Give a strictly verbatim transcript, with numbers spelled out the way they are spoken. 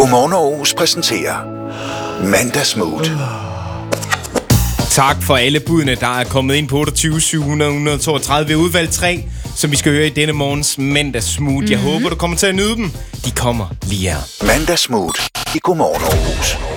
Godmorgen Aarhus præsenterer Mandagsmood. Tak for alle budene, der er kommet ind på otteogtyve syv hundrede toogtredive. Vi har udvalgt tre, som vi skal høre i denne morgens Mandagsmood. Mm-hmm. Jeg håber, du kommer til at nyde dem. De kommer lige her. Mandagsmood i Godmorgen Aarhus.